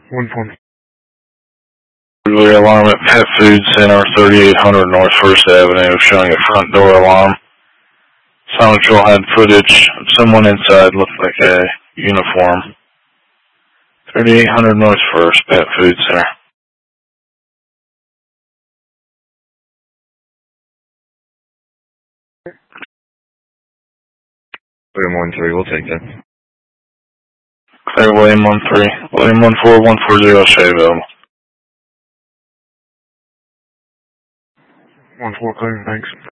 120. Burglary alarm at Pet Food Center, 3800 North 1st Avenue, showing a front door alarm. Sound control had footage of someone inside, looked like a uniform. 3800 North 1st, Pet Food Center. 13, we'll take that. Clear William 13, William 14140, Shea available. 14 clear, thanks.